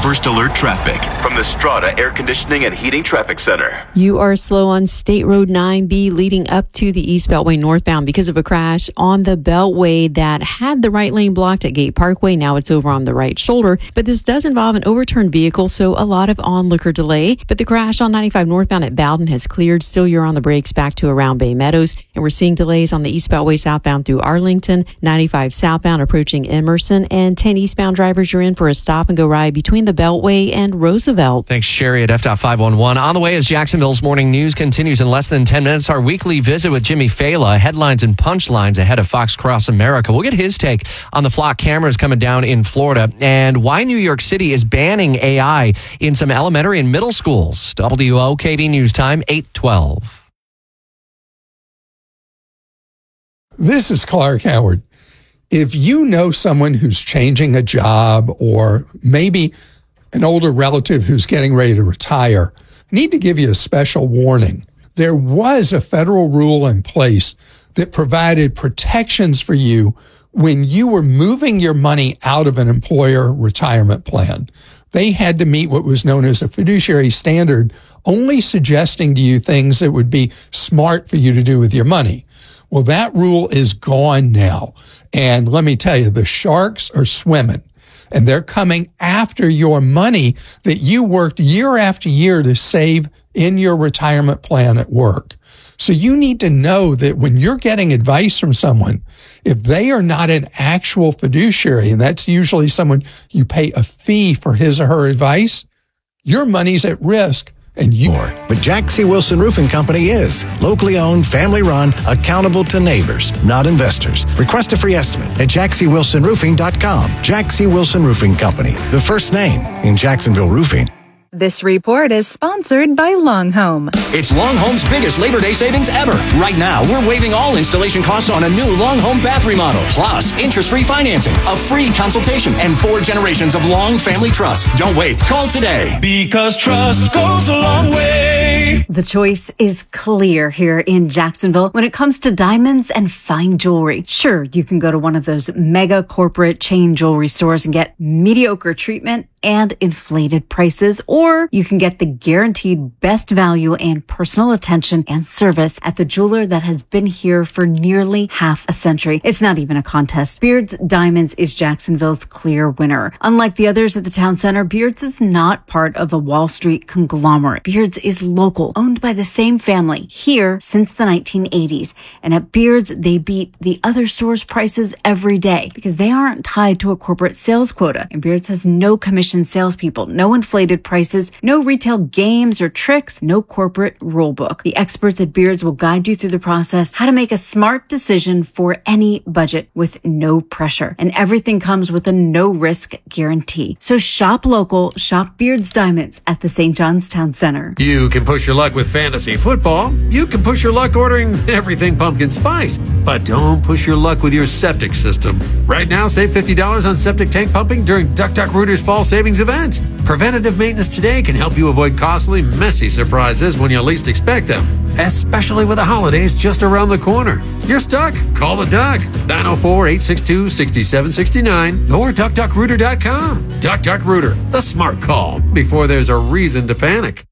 First Alert Traffic from the Strata Air Conditioning and Heating Traffic Center. You are slow on State Road 9B leading up to the East Beltway northbound because of a crash on the Beltway that had the right lane blocked at Gate Parkway. Now it's over on the right shoulder, but this does involve an overturned vehicle, so a lot of onlooker delay. But the crash on 95 northbound at Bowden has cleared. Still, you're on the brakes back to around Bay Meadows, and we're seeing delays on the East Beltway southbound through Arlington, 95 southbound approaching Emerson, and 10 eastbound drivers, you're in for a stop and go ride between the Beltway and Roosevelt. Thanks, Sherry at FDOT 511. On the way as Jacksonville's morning news continues in less than 10 minutes, our weekly visit with Jimmy Fela, headlines and punchlines ahead of Fox Cross America. We'll get his take on the flock cameras coming down in Florida and why New York City is banning AI in some elementary and middle schools. WOKV News Time, 8:12. This is Clark Howard. If you know someone who's changing a job or maybe an older relative who's getting ready to retire, I need to give you a special warning. There was a federal rule in place that provided protections for you when you were moving your money out of an employer retirement plan. They had to meet what was known as a fiduciary standard, only suggesting to you things that would be smart for you to do with your money. Well, that rule is gone now. And let me tell you, the sharks are swimming. And they're coming after your money that you worked year after year to save in your retirement plan at work. So you need to know that when you're getting advice from someone, if they are not an actual fiduciary, and that's usually someone you pay a fee for his or her advice, your money's at risk. And you more. But Jack C. Wilson Roofing Company is locally owned, family run, accountable to neighbors, not investors. Request a free estimate at jackcwilsonroofing.com. Jack C. Wilson Roofing Company, the first name in Jacksonville roofing. This report is sponsored by Long Home. It's Long Home's biggest Labor Day savings ever. Right now, we're waiving all installation costs on a new Long Home bath remodel, plus interest-free financing, a free consultation, and 4 generations of Long family trust. Don't wait. Call today. Because trust goes a long way. The choice is clear here in Jacksonville when it comes to diamonds and fine jewelry. Sure, you can go to one of those mega corporate chain jewelry stores and get mediocre treatment and inflated prices, or you can get the guaranteed best value and personal attention and service at the jeweler that has been here for nearly half a century. It's not even a contest. Beards Diamonds is Jacksonville's clear winner. Unlike the others at the town center, Beards is not part of a Wall Street conglomerate. Beards is local, owned by the same family here since the 1980s. And at Beards, they beat the other stores' prices every day because they aren't tied to a corporate sales quota. And Beards has no commission salespeople, no inflated prices, no retail games or tricks, no corporate rule book. The experts at Beards will guide you through the process, how to make a smart decision for any budget with no pressure. And everything comes with a no-risk guarantee. So shop local, shop Beards Diamonds at the St. John's Town Center. You can push your luck with fantasy football. You can push your luck ordering everything pumpkin spice. But don't push your luck with your septic system. Right now, save $50 on septic tank pumping during Duck Duck Rooter's fall savings event. Preventative maintenance today can help you avoid costly, messy surprises when you least expect them, especially with the holidays just around the corner. You're stuck? Call the Duck, 904-862-6769 or DuckDuckRooter.com. Duck Duck Rooter, the smart call before there's a reason to panic.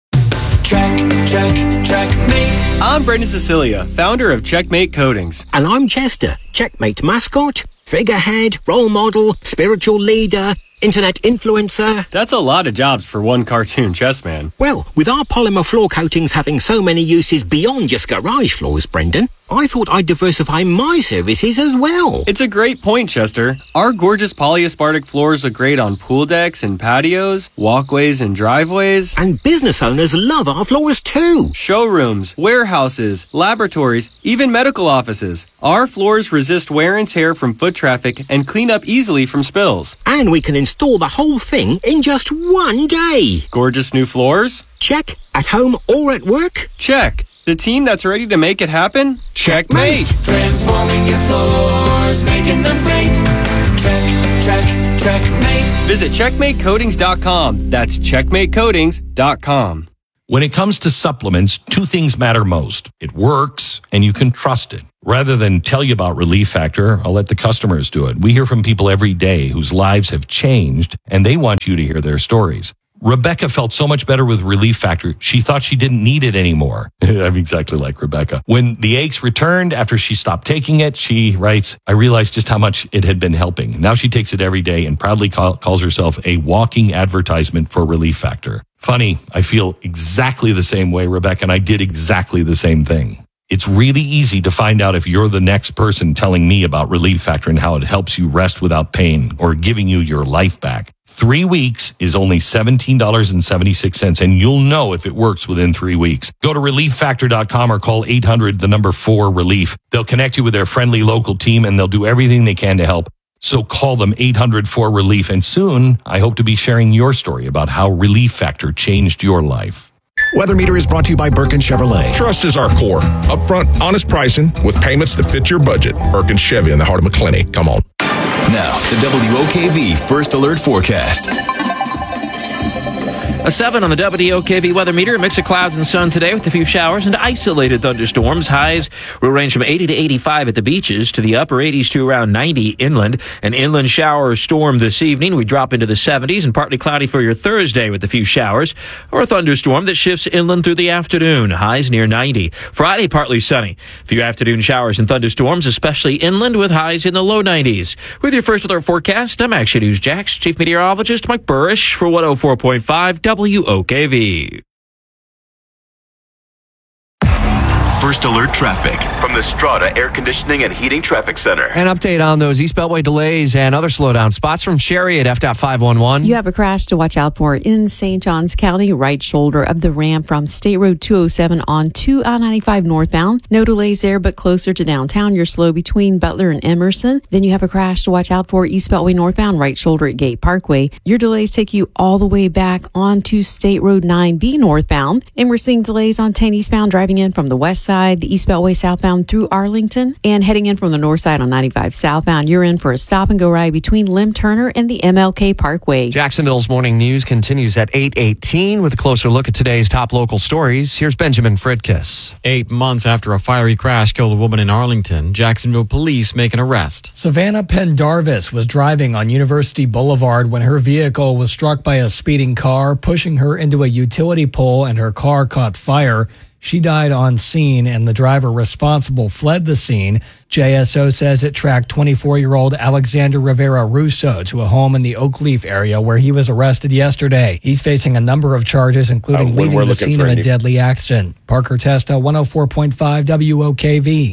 Checkmate. I'm Brendan Cecilia, founder of Checkmate Coatings. And I'm Chester, Checkmate mascot, figurehead, role model, spiritual leader, internet influencer. That's a lot of jobs for one cartoon chess man. Well, with our polymer floor coatings having so many uses beyond just garage floors, Brendan, I thought I'd diversify my services as well. It's a great point, Chester. Our gorgeous polyaspartic floors look great on pool decks and patios, walkways and driveways. And business owners love our floors too. Showrooms, warehouses, laboratories, even medical offices. Our floors resist wear and tear from foot traffic and clean up easily from spills. And we can install the whole thing in just one day. Gorgeous new floors? Check. At home or at work? Check. The team that's ready to make it happen? Checkmate! Transforming your floors, making them great. Checkmate. Visit CheckmateCoatings.com. That's CheckmateCoatings.com. When it comes to supplements, two things matter most. It works, and you can trust it. Rather than tell you about Relief Factor, I'll let the customers do it. We hear from people every day whose lives have changed, and they want you to hear their stories. Rebecca felt so much better with Relief Factor, she thought she didn't need it anymore. I'm exactly like Rebecca. When the aches returned after she stopped taking it, she writes, I realized just how much it had been helping. Now she takes it every day and proudly calls herself a walking advertisement for Relief Factor. Funny, I feel exactly the same way, Rebecca, and I did exactly the same thing. It's really easy to find out if you're the next person telling me about Relief Factor and how it helps you rest without pain or giving you your life back. 3 weeks is only $17.76, and you'll know if it works within 3 weeks. Go to ReliefFactor.com or call 800-4-RELIEF. They'll connect you with their friendly local team, and they'll do everything they can to help. So call them 800-4-RELIEF, and soon I hope to be sharing your story about how Relief Factor changed your life. Weather Meter is brought to you by Birkin Chevrolet. Trust is our core. Upfront, honest pricing with payments that fit your budget. Birkin Chevy in the heart of McClenny. Come on. Now, the WOKV First Alert Forecast. A 7 on the WOKV weather meter. A mix of clouds and sun today with a few showers and isolated thunderstorms. Highs will range from 80 to 85 at the beaches to the upper 80s to around 90 inland. An inland shower or storm this evening. We drop into the 70s and partly cloudy for your Thursday with a few showers or a thunderstorm that shifts inland through the afternoon. Highs near 90. Friday, partly sunny. A few afternoon showers and thunderstorms, especially inland with highs in the low 90s. With your First Alert forecast, I'm Action News Jax Chief Meteorologist Mike Burrish for 104.5 WOKV. First Alert Traffic from the Strata Air Conditioning and Heating Traffic Center. An update on those East Beltway delays and other slowdown spots from Sherry at FDOT-511. You have a crash to watch out for in St. Johns County, right shoulder of the ramp from State Road 207 on to I-95 northbound. No delays there, but closer to downtown. You're slow between Butler and Emerson. Then you have a crash to watch out for East Beltway northbound, right shoulder at Gate Parkway. Your delays take you all the way back onto State Road 9B northbound. And we're seeing delays on 10 eastbound driving in from the west side, the East Beltway southbound through Arlington, and heading in from the north side on 95 southbound. You're in for a stop and go ride between Lim Turner and the MLK Parkway. Jacksonville's morning news continues at 8:18 with a closer look at today's top local stories. Here's Benjamin Fridkiss. 8 months after a fiery crash killed a woman in Arlington, Jacksonville police make an arrest. Savannah Pendarvis was driving on University Boulevard when her vehicle was struck by a speeding car, pushing her into a utility pole, and her car caught fire. She died on scene, and the driver responsible fled the scene. JSO says it tracked 24-year-old Alexander Rivera Russo to a home in the Oakleaf area where he was arrested yesterday. He's facing a number of charges, including leaving the scene of a deadly accident. Parker Testa, 104.5 WOKV.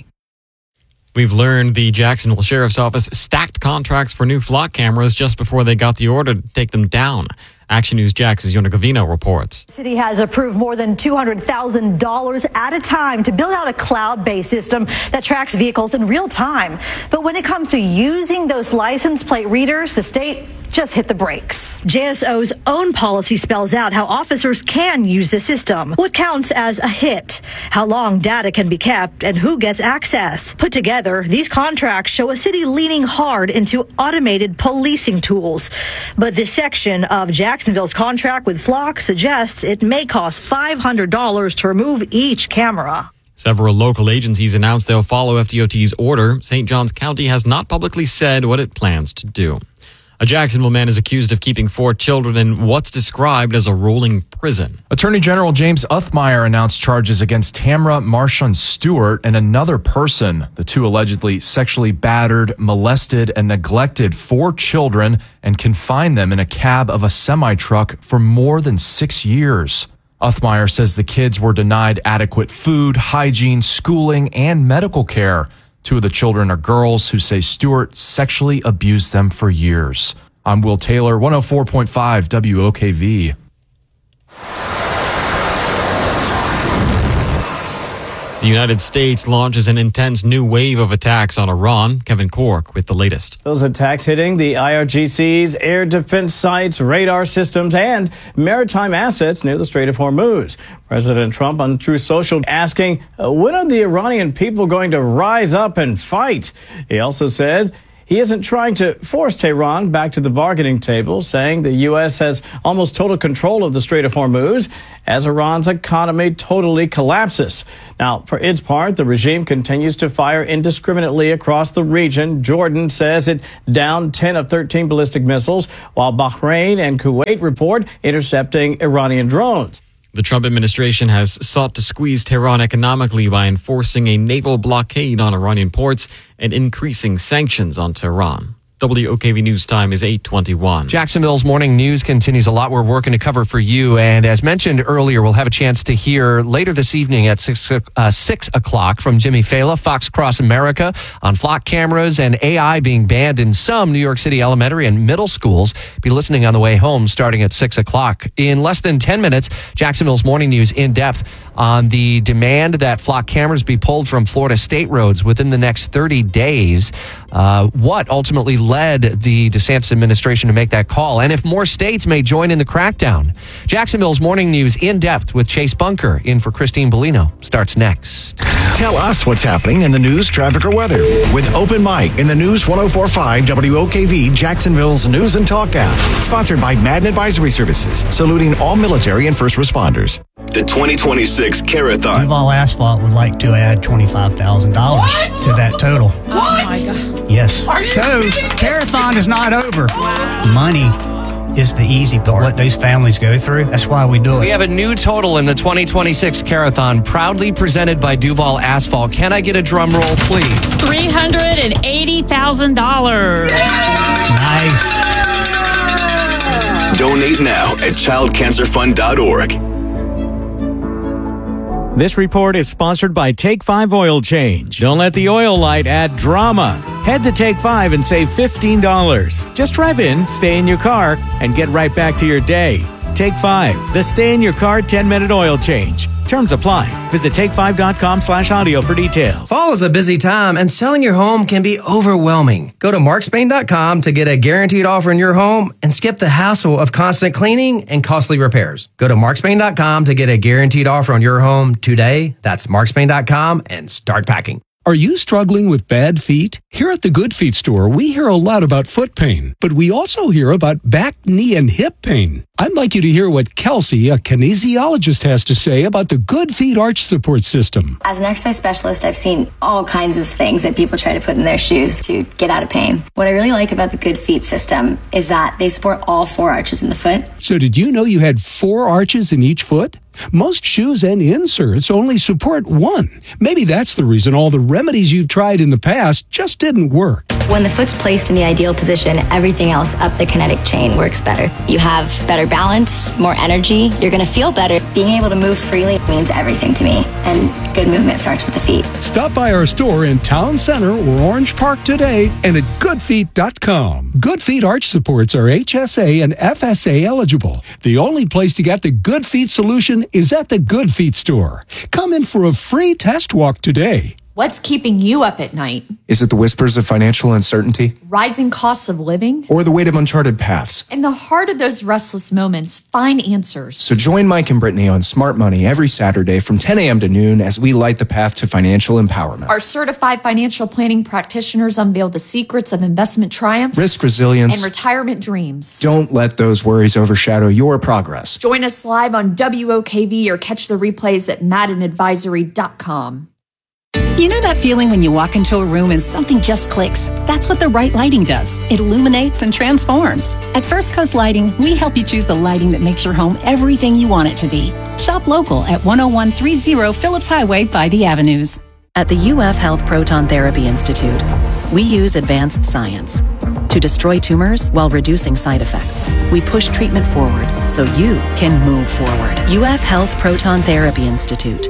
We've learned the Jacksonville Sheriff's Office stacked contracts for new flock cameras just before they got the order to take them down. Action News Jax's Yona Gavino reports. The city has approved more than $200,000 at a time to build out a cloud-based system that tracks vehicles in real time. But when it comes to using those license plate readers, the state just hit the brakes. JSO's own policy spells out how officers can use the system, what counts as a hit, how long data can be kept, and who gets access. Put together, these contracts show a city leaning hard into automated policing tools. But this section of Jacksonville's contract with Flock suggests it may cost $500 to remove each camera. Several local agencies announced they'll follow FDOT's order. St. Johns County has not publicly said what it plans to do. A Jacksonville man is accused of keeping 4 children in what's described as a rolling prison. Attorney General James Uthmeyer announced charges against Tamra Marshawn Stewart and another person. The two allegedly sexually battered, molested, and neglected 4 children and confined them in a cab of a semi-truck for more than 6 years. Uthmeyer says the kids were denied adequate food, hygiene, schooling, and medical care. 2 of the children are girls who say Stewart sexually abused them for years. I'm Will Taylor, 104.5 WOKV. The United States launches an intense new wave of attacks on Iran. Kevin Cork with the latest. Those attacks hitting the IRGC's air defense sites, radar systems, and maritime assets near the Strait of Hormuz. President Trump on Truth Social asking, when are the Iranian people going to rise up and fight? He also said he isn't trying to force Tehran back to the bargaining table, saying the U.S. has almost total control of the Strait of Hormuz as Iran's economy totally collapses. Now, for its part, the regime continues to fire indiscriminately across the region. Jordan says it downed 10 of 13 ballistic missiles, while Bahrain and Kuwait report intercepting Iranian drones. The Trump administration has sought to squeeze Tehran economically by enforcing a naval blockade on Iranian ports and increasing sanctions on Tehran. WOKV News Time is 8:21. Jacksonville's morning news continues. A lot we're working to cover for you. And as mentioned earlier, we'll have a chance to hear later this evening at 6 o'clock from Jimmy Fela, Fox Cross America, on flock cameras and AI being banned in some New York City elementary and middle schools. Be listening on the way home starting at 6 o'clock. In less than 10 minutes, Jacksonville's morning news in depth on the demand that flock cameras be pulled from Florida state roads within the next 30 days. What ultimately led the DeSantis administration to make that call, and if more states may join in the crackdown. Jacksonville's morning news in depth with Chase Bunker in for Christine Bellino starts next. Tell us what's happening in the news, traffic, or weather with Open Mic in the News 104.5 WOKV, Jacksonville's News and Talk app. Sponsored by Madden Advisory Services, saluting all military and first responders. The 2026 Carathon. Duval Asphalt would like to add $25,000 to that total. Oh my God. Yes. So, Carathon is not over. Money is the easy part. What those families go through, that's why we do it. We have a new total in the 2026 Carathon, proudly presented by Duval Asphalt. Can I get a drum roll, please? $380,000. Nice. Donate now at childcancerfund.org. This report is sponsored by Take 5 Oil Change. Don't let the oil light add drama. Head to Take 5 and save $15. Just drive in, stay in your car, and get right back to your day. Take 5, the stay in your car 10-minute oil change. Terms apply. Visit take5.com/audio for details. Fall is a busy time, and selling your home can be overwhelming. Go to markspain.com to get a guaranteed offer in your home and skip the hassle of constant cleaning and costly repairs. Go to markspain.com to get a guaranteed offer on your home today. That's markspain.com and start packing. Are you struggling with bad feet? Here at the Good Feet store, we hear a lot about foot pain, but we also hear about back, knee, and hip pain. I'd like you to hear what Kelsey, a kinesiologist, has to say about the Good Feet arch support system. As an exercise specialist, I've seen all kinds of things that people try to put in their shoes to get out of pain. What I really like about the Good Feet system is that they support all 4 arches in the foot. So did you know you had 4 arches in each foot? Most shoes and inserts only support 1. Maybe that's the reason all the remedies you've tried in the past just didn't work. When the foot's placed in the ideal position, everything else up the kinetic chain works better. You have better balance, more energy, you're going to feel better. Being able to move freely means everything to me, and good movement starts with the feet. Stop by our store in Town Center or Orange Park today and at goodfeet.com. Good Feet arch supports are HSA and FSA eligible. The only place to get the Good Feet solution is at the Good Feet store. Come in for a free test walk today. What's keeping you up at night? Is it the whispers of financial uncertainty? Rising costs of living? Or the weight of uncharted paths? In the heart of those restless moments, find answers. So join Mike and Brittany on Smart Money every Saturday from 10 a.m. to noon as we light the path to financial empowerment. Our certified financial planning practitioners unveil the secrets of investment triumphs, risk resilience, and retirement dreams. Don't let those worries overshadow your progress. Join us live on WOKV or catch the replays at maddenadvisory.com. You know that feeling when you walk into a room and something just clicks? That's what the right lighting does. It illuminates and transforms. At First Coast Lighting, we help you choose the lighting that makes your home everything you want it to be. Shop local at 10130 Phillips Highway by the Avenues. At the UF Health Proton Therapy Institute, we use advanced science to destroy tumors while reducing side effects. We push treatment forward so you can move forward. UF Health Proton Therapy Institute.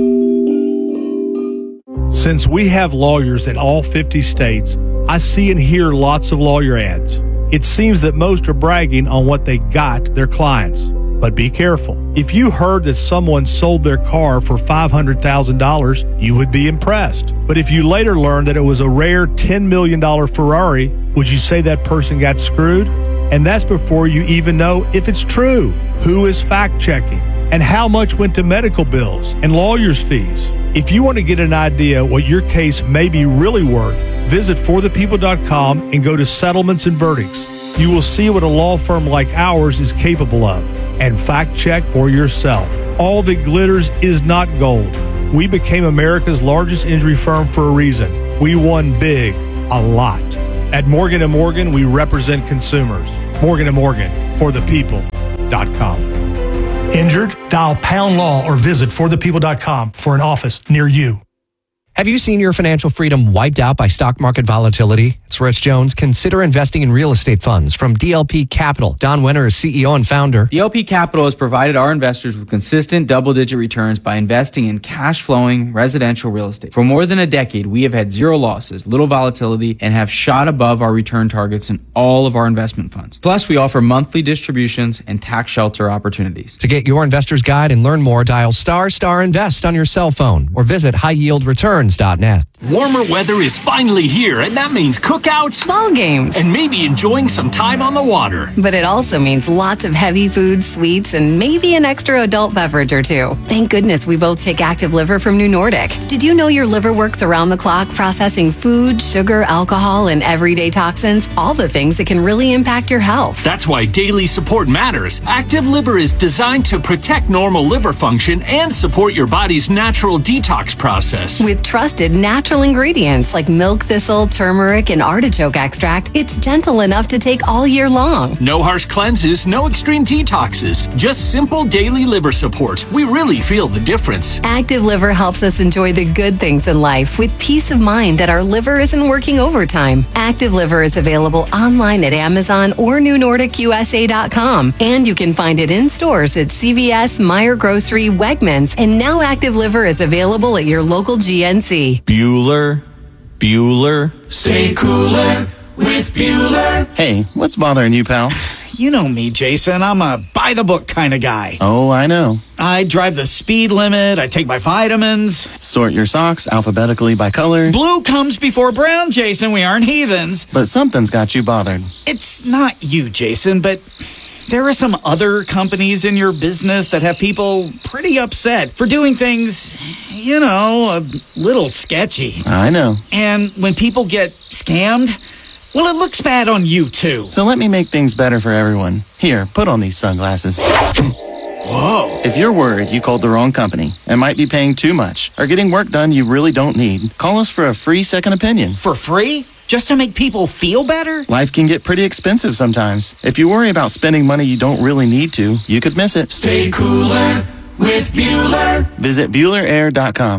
Since we have lawyers in all 50 states, I see and hear lots of lawyer ads. It seems that most are bragging on what they got their clients. But be careful. If you heard that someone sold their car for $500,000, you would be impressed. But if you later learned that it was a rare $10 million Ferrari, would you say that person got screwed? And that's before you even know if it's true. Who is fact-checking? And how much went to medical bills and lawyers' fees? If you want to get an idea what your case may be really worth, Visit forthepeople.com and go to settlements and verdicts. You will see what a law firm like ours is capable of, and fact check for yourself. All that glitters is not gold. We became America's largest injury firm for a reason. We won big, a lot. At Morgan & Morgan, we represent consumers. Morgan & Morgan, forthepeople.com. Injured? Dial pound law or visit forthepeople.com for an office near you. Have you seen your financial freedom wiped out by stock market volatility? It's Rich Jones. Consider investing in real estate funds from DLP Capital. Don Wenner is CEO and founder. DLP Capital has provided our investors with consistent double-digit returns by investing in cash-flowing residential real estate. For more than a decade, we have had zero losses, little volatility, and have shot above our return targets in all of our investment funds. Plus, we offer monthly distributions and tax shelter opportunities. To get your investor's guide and learn more, dial *invest on your cell phone or visit highyieldreturns.net. Warmer weather is finally here, and that means cookouts, ball games, and maybe enjoying some time on the water. But it also means lots of heavy food, sweets, and maybe an extra adult beverage or two. Thank goodness we both take Active Liver from New Nordic. Did you know your liver works around the clock processing food, sugar, alcohol, and everyday toxins? All the things that can really impact your health. That's why daily support matters. Active Liver is designed to protect normal liver function and support your body's natural detox process. With trusted natural ingredients like milk thistle, turmeric, and artichoke extract, it's gentle enough to take all year long. No harsh cleanses, no extreme detoxes, just simple daily liver support. We really feel the difference. Active Liver helps us enjoy the good things in life with peace of mind that our liver isn't working overtime. Active Liver is available online at Amazon or NewNordicUSA.com, and you can find it in stores at CVS, Meijer Grocery, Wegmans, and now Active Liver is available at your local GNC. Bueller. Stay cooler with Bueller. Hey, what's bothering you, pal? You know me, Jason. I'm a by-the-book kind of guy. Oh, I know. I drive the speed limit. I take my vitamins. Sort your socks alphabetically by color. Blue comes before brown, Jason. We aren't heathens. But something's got you bothered. It's not you, Jason, but there are some other companies in your business that have people pretty upset for doing things, you know, a little sketchy. I know. And when people get scammed, well, it looks bad on you, too. So let me make things better for everyone. Here, put on these sunglasses. Whoa. If you're worried you called the wrong company and might be paying too much or getting work done you really don't need, call us for a free second opinion. For free? Just to make people feel better? Life can get pretty expensive sometimes. If you worry about spending money you don't really need to, you could miss it. Stay cooler with Bueller. Visit BuellerAir.com.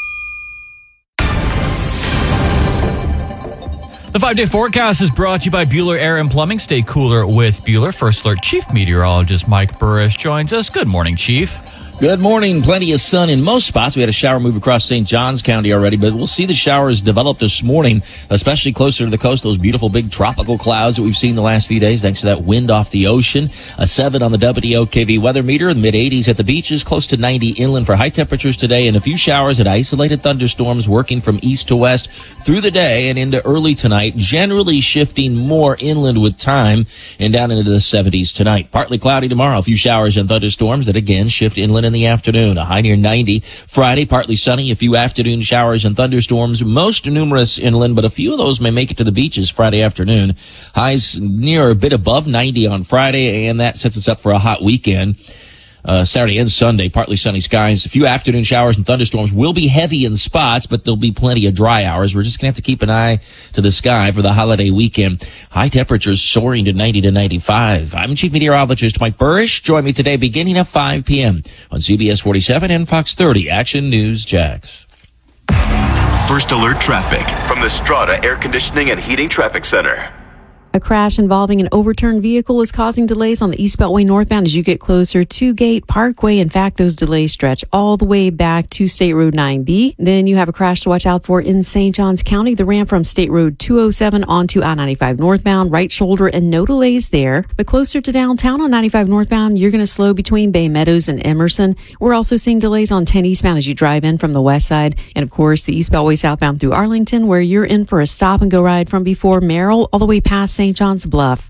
The 5-day forecast is brought to you by Bueller Air and Plumbing. Stay cooler with Bueller. First Alert Chief Meteorologist Mike Burrish joins us. Good morning, Chief. Good morning. Plenty of sun in most spots. We had a shower move across St. Johns County already, but we'll see the showers develop this morning, especially closer to the coast. Those beautiful big tropical clouds that we've seen the last few days, thanks to that wind off the ocean. A 7 on the WOKV weather meter, mid-80s at the beaches, close to 90 inland for high temperatures today, and a few showers and isolated thunderstorms working from east to west through the day and into early tonight, generally shifting more inland with time and down into the 70s tonight. Partly cloudy tomorrow, a few showers and thunderstorms that again shift inland in the afternoon, a high near 90. Friday, partly sunny, a few afternoon showers and thunderstorms, most numerous inland, but a few of those may make it to the beaches Friday afternoon. Highs near a bit above 90 on Friday, and that sets us up for a hot weekend. Saturday and Sunday, partly sunny skies. A few afternoon showers and thunderstorms will be heavy in spots, but there'll be plenty of dry hours. We're just going to have to keep an eye to the sky for the holiday weekend. High temperatures soaring to 90 to 95. I'm Chief Meteorologist Mike Burrish. Join me today beginning at 5 p.m. on CBS 47 and Fox 30. Action News Jax. First Alert Traffic from the Strata Air Conditioning and Heating Traffic Center. A crash involving an overturned vehicle is causing delays on the East Beltway northbound as you get closer to Gate Parkway. In fact, those delays stretch all the way back to State Road 9B. Then you have a crash to watch out for in St. Johns County. The ramp from State Road 207 onto I-95 northbound, right shoulder, and no delays there. But closer to downtown on 95 northbound, you're going to slow between Bay Meadows and Emerson. We're also seeing delays on 10 eastbound as you drive in from the west side. And of course, the East Beltway southbound through Arlington, where you're in for a stop and go ride from before Merrill all the way past St. John's Bluff.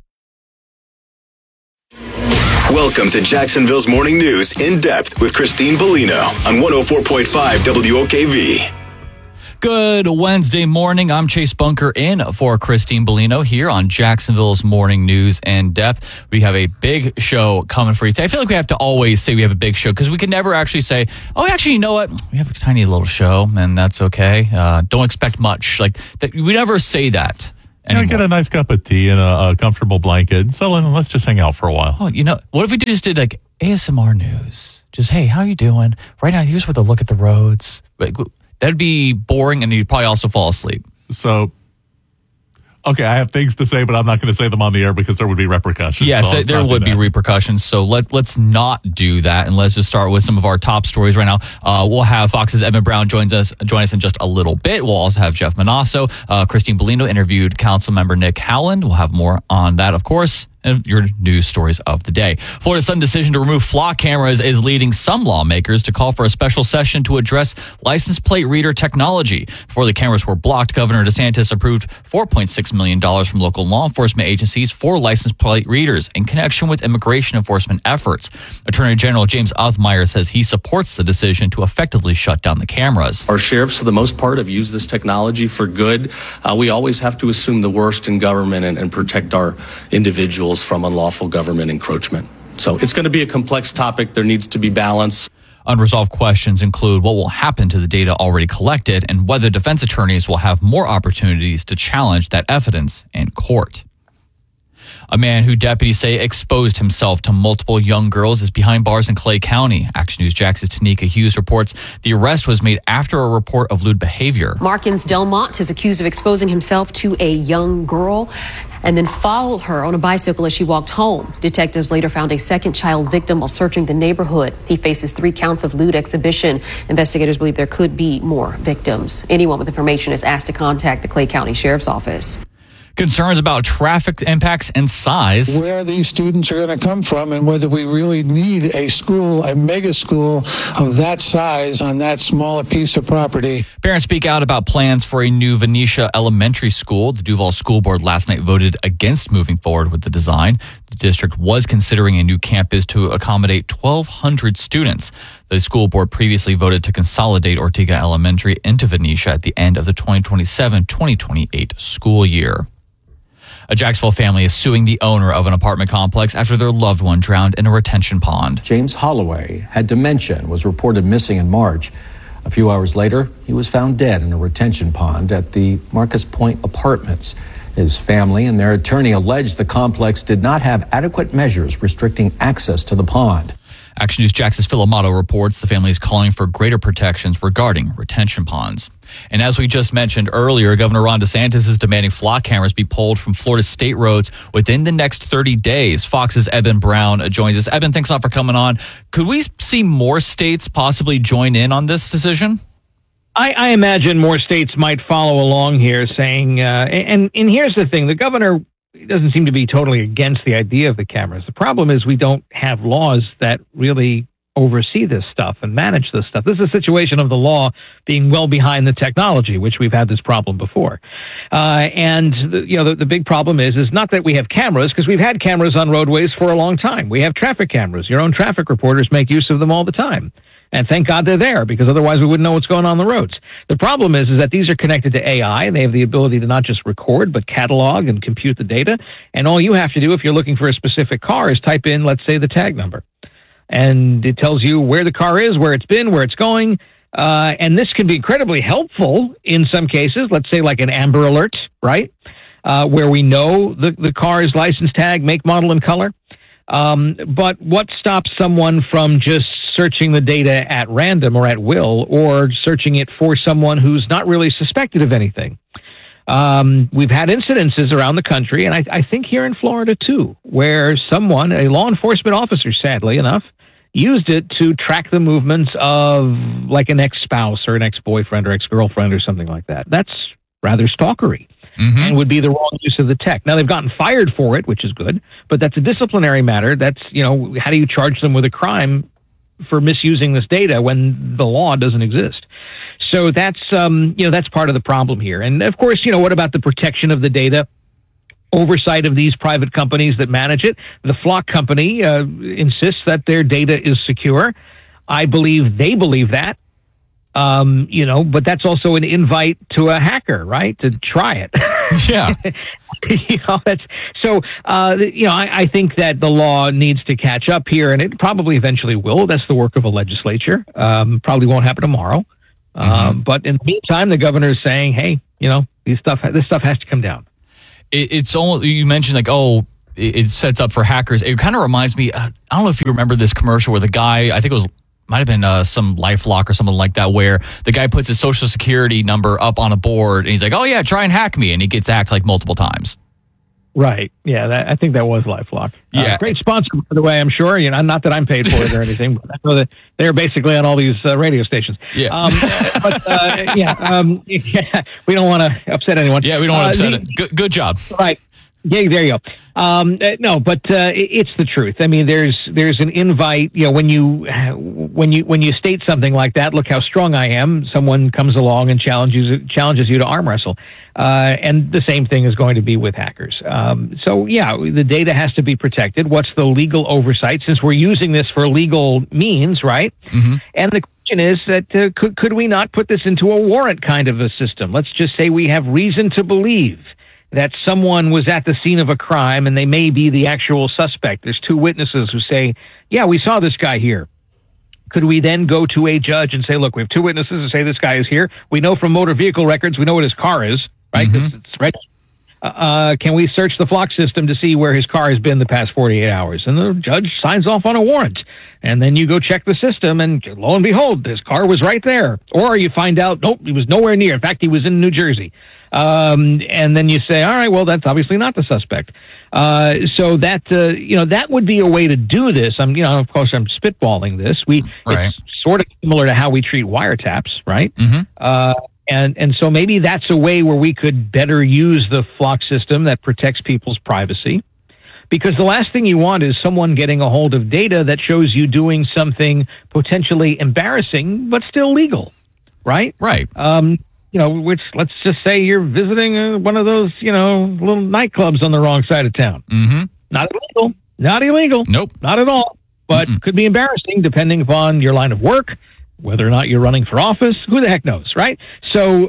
Welcome to Jacksonville's Morning News in depth with Christine Bellino on 104.5 WOKV. Good Wednesday morning. I'm Chase Bunker in for Christine Bellino here on Jacksonville's Morning News in Depth. We have a big show coming for you today. I feel like we have to always say we have a big show because we can never actually say, oh, actually, you know what? We have a tiny little show, and that's okay. Don't expect much. Like that, we never say that anymore. Get a nice cup of tea and a comfortable blanket. So let's just hang out for a while. Oh, what if we just did like ASMR news? Just, hey, how you doing? Right now, here's with a look at the roads. That'd be boring, and you'd probably also fall asleep. So, okay, I have things to say, but I'm not going to say them on the air because there would be repercussions. Yes, so there would be repercussions. So let's not do that, and let's just start with some of our top stories right now. We'll have Fox's Edmund Brown join us in just a little bit. We'll also have Jeff Manasso. Christine Bellino interviewed Councilmember Nick Howland. We'll have more on that, of course. And your news stories of the day. Florida's sudden decision to remove flock cameras is leading some lawmakers to call for a special session to address license plate reader technology. Before the cameras were blocked, Governor DeSantis approved $4.6 million from local law enforcement agencies for license plate readers in connection with immigration enforcement efforts. Attorney General James Othmeyer says he supports the decision to effectively shut down the cameras. Our sheriffs, for the most part, have used this technology for good. We always have to assume the worst in government and protect our individuals from unlawful government encroachment. So it's going to be a complex topic. There needs to be balance. Unresolved questions include what will happen to the data already collected and whether defense attorneys will have more opportunities to challenge that evidence in court. A man who deputies say exposed himself to multiple young girls is behind bars in Clay County. Action News Jax's Tanika Hughes reports the arrest was made after a report of lewd behavior. Markins Delmont is accused of exposing himself to a young girl and then followed her on a bicycle as she walked home. Detectives later found a second child victim while searching the neighborhood. He faces 3 counts of lewd exhibition. Investigators believe there could be more victims. Anyone with information is asked to contact the Clay County Sheriff's Office. Concerns about traffic impacts and size. Where these students are going to come from and whether we really need a school, a mega school of that size on that small a piece of property. Parents speak out about plans for a new Venetia Elementary School. The Duval School Board last night voted against moving forward with the design. The district was considering a new campus to accommodate 1,200 students. The school board previously voted to consolidate Ortega Elementary into Venetia at the end of the 2027-2028 school year. A Jacksonville family is suing the owner of an apartment complex after their loved one drowned in a retention pond. James Holloway had dementia and was reported missing in March. A few hours later, he was found dead in a retention pond at the Marcus Point Apartments. His family and their attorney alleged the complex did not have adequate measures restricting access to the pond. Action News Jax's Phil Amato reports the family is calling for greater protections regarding retention ponds. And as we just mentioned earlier, Governor Ron DeSantis is demanding flock cameras be pulled from Florida state roads within the next 30 days. Fox's Eben Brown joins us. Eben, thanks a lot for coming on. Could we see more states possibly join in on this decision? I imagine more states might follow along here saying, and here's the thing, the governor doesn't seem to be totally against the idea of the cameras. The problem is we don't have laws that really oversee this stuff and manage this stuff. This is a situation of the law being well behind the technology, which we've had this problem before. The big problem is not that we have cameras, because we've had cameras on roadways for a long time. We have traffic cameras. Your own traffic reporters make use of them all the time. And thank God they're there, because otherwise we wouldn't know what's going on the roads. The problem is that these are connected to AI, and they have the ability to not just record, but catalog and compute the data. And all you have to do if you're looking for a specific car is type in, let's say, the tag number. And it tells you where the car is, where it's been, where it's going. And this can be incredibly helpful in some cases, let's say like an Amber Alert, right? Where we know the car's license tag, make, model, and color. But what stops someone from just searching the data at random or at will, or searching it for someone who's not really suspected of anything? We've had incidences around the country, and I think here in Florida too, where someone, a law enforcement officer, sadly enough, used it to track the movements of like an ex-spouse or an ex-boyfriend or ex-girlfriend or something like that. That's rather stalkery. And would be the wrong use of the tech. Now, they've gotten fired for it, which is good, but that's a disciplinary matter. That's, how do you charge them with a crime for misusing this data when the law doesn't exist? So that's part of the problem here. And of course, what about the protection of the data? Oversight of these private companies that manage it. The Flock company insists that their data is secure. I believe they believe that. But that's also an invite to a hacker, right? To try it. Yeah. I think that the law needs to catch up here, and it probably eventually will. That's the work of a legislature. Probably won't happen tomorrow. But in the meantime, the governor is saying, hey, this stuff has to come down. It's all you mentioned, it sets up for hackers. It kind of reminds me, I don't know if you remember this commercial where the guy, I think it might have been some LifeLock or something like that, where the guy puts his social security number up on a board and he's like, oh yeah, try and hack me. And he gets hacked multiple times. Right. Yeah, I think that was LifeLock. Yeah. Great sponsor, by the way, I'm sure. Not that I'm paid for it or anything, but I know that they're basically on all these radio stations. Yeah. We don't want to upset anyone. Yeah, we don't want to upset it. Good job. Right. Yeah, there you go. It's the truth. I mean, there's an invite. When you state something like that, look how strong I am. Someone comes along and challenges you to arm wrestle, and the same thing is going to be with hackers. The data has to be protected. What's the legal oversight? Since we're using this for legal means, right? Mm-hmm. And the question is that could we not put this into a warrant kind of a system? Let's just say we have reason to believe that someone was at the scene of a crime and they may be the actual suspect. There's two witnesses who say, yeah, we saw this guy here. Could we then go to a judge and say, look, we have two witnesses who say this guy is here. We know from motor vehicle records, we know what his car is, right? Mm-hmm. It's right. Can we search the flock system to see where his car has been the past 48 hours? And the judge signs off on a warrant. And then you go check the system, and lo and behold, his car was right there. Or you find out, nope, he was nowhere near. In fact, he was in New Jersey. And then you say, all right, well, that's obviously not the suspect. That would be a way to do this. Of course, I'm spitballing this. It's sort of similar to how we treat wiretaps, right? Mm-hmm. And so maybe that's a way where we could better use the flock system that protects people's privacy. Because the last thing you want is someone getting a hold of data that shows you doing something potentially embarrassing, but still legal, right? Right. Which, let's just say you're visiting one of those, little nightclubs on the wrong side of town. Mm-hmm. Not illegal. Nope. Not at all. But could be embarrassing depending upon your line of work, whether or not you're running for office. Who the heck knows, right? So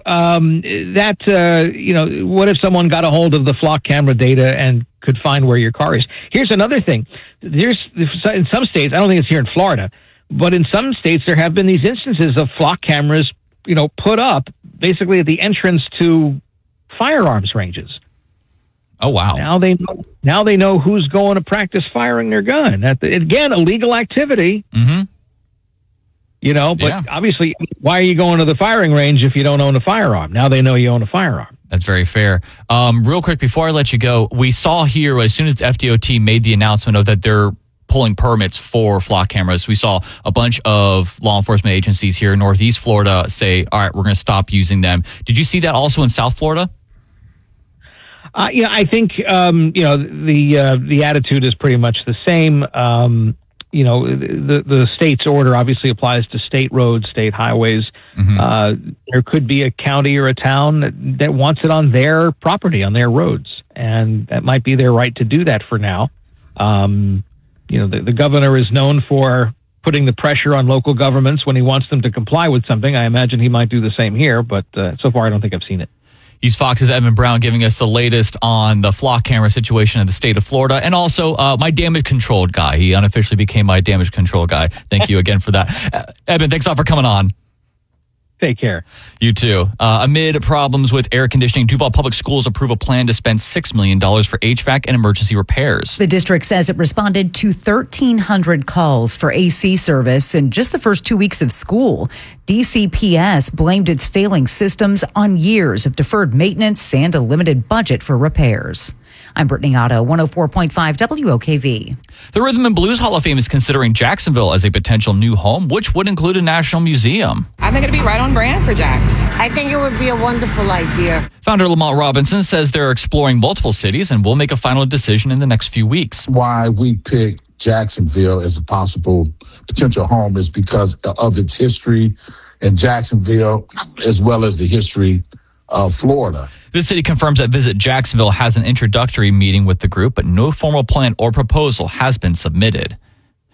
what if someone got a hold of the flock camera data and could find where your car is? Here's another thing. In some states, I don't think it's here in Florida, but in some states there have been these instances of flock cameras put up basically at the entrance to firearms ranges. Oh, wow. Now they know who's going to practice firing their gun. Again, illegal activity. Mm-hmm. Obviously, why are you going to the firing range if you don't own a firearm? Now they know you own a firearm. That's very fair. Real quick, before I let you go, we saw here, as soon as FDOT made the announcement of that they're pulling permits for flock cameras, we saw a bunch of law enforcement agencies here in Northeast Florida say, all right, we're going to stop using them. Did you see that also in South Florida? I think, the attitude is pretty much the same. The state's order obviously applies to state roads, state highways. Mm-hmm. There could be a county or a town that wants it on their property, on their roads. And that might be their right to do that for now. The governor is known for putting the pressure on local governments when he wants them to comply with something. I imagine he might do the same here, but so far I don't think I've seen it. He's Fox's Edmund Brown giving us the latest on the flock camera situation in the state of Florida, and also my damage control guy. He unofficially became my damage control guy. Thank you again for that. Edmund, thanks a lot for coming on. Take care. You too. Amid problems with air conditioning, Duval Public Schools approve a plan to spend $6 million for HVAC and emergency repairs. The district says it responded to 1,300 calls for AC service in just the first 2 weeks of school. DCPS blamed its failing systems on years of deferred maintenance and a limited budget for repairs. I'm Brittany Otto, 104.5 WOKV. The Rhythm and Blues Hall of Fame is considering Jacksonville as a potential new home, which would include a national museum. I think it'd be right on brand for Jax. I think it would be a wonderful idea. Founder Lamont Robinson says they're exploring multiple cities and will make a final decision in the next few weeks. Why we picked Jacksonville as a possible potential home is because of its history in Jacksonville, as well as the history of Florida. The city confirms that Visit Jacksonville has an introductory meeting with the group, but no formal plan or proposal has been submitted.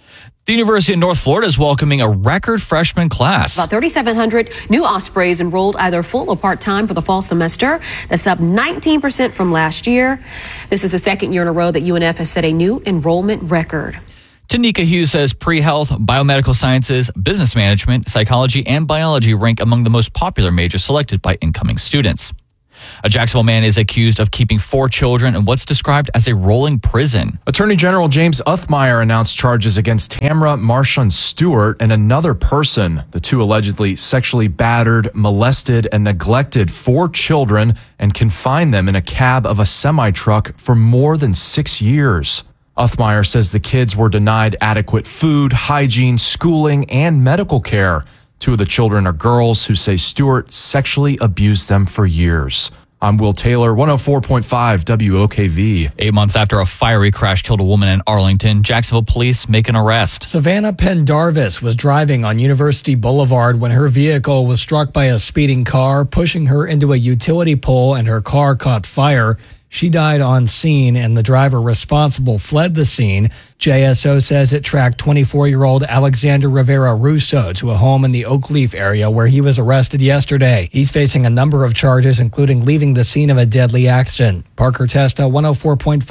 The University of North Florida is welcoming a record freshman class. About 3,700 new Ospreys enrolled either full or part-time for the fall semester. That's up 19% from last year. This is the second year in a row that UNF has set a new enrollment record. Tanika Hughes says pre-health, biomedical sciences, business management, psychology, and biology rank among the most popular majors selected by incoming students. A Jacksonville man is accused of keeping 4 children in what's described as a rolling prison. Attorney General James Uthmeyer announced charges against Tamra Marshon Stewart and another person. The two allegedly sexually battered, molested, and neglected 4 children and confined them in a cab of a semi-truck for more than 6 years. Uthmeyer says the kids were denied adequate food, hygiene, schooling, and medical care. 2 of the children are girls who say Stewart sexually abused them for years. I'm Will Taylor, 104.5 WOKV. 8 months after a fiery crash killed a woman in Arlington, Jacksonville police make an arrest. Savannah Pendarvis was driving on University Boulevard when her vehicle was struck by a speeding car, pushing her into a utility pole, and her car caught fire. She died on scene, and the driver responsible fled the scene. JSO says it tracked 24-year-old Alexander Rivera Russo to a home in the Oakleaf area where he was arrested yesterday. He's facing a number of charges, including leaving the scene of a deadly accident. Parker Testa, 104.5